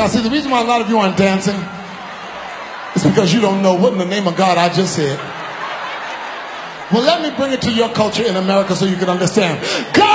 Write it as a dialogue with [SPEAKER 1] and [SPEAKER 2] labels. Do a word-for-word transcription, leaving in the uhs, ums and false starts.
[SPEAKER 1] Now see, the reason why a lot of you aren't dancing is because you don't know what in the name of God I just said. Well, let me bring it to your culture in America so you can understand. God